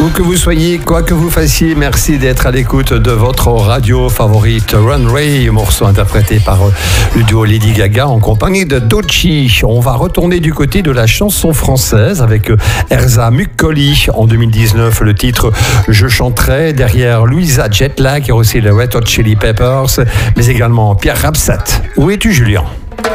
Où que vous soyez, quoi que vous fassiez, merci d'être à l'écoute de votre radio favorite, Runway, morceau interprété par le duo Lady Gaga en compagnie de Doechii. On va retourner du côté de la chanson française avec Erza Muccoli en 2019, le titre Je chanterai, derrière Louisa Jetlag et aussi les Red Hot Chili Peppers, mais également Pierre Rapsat. Où es-tu, Julien ?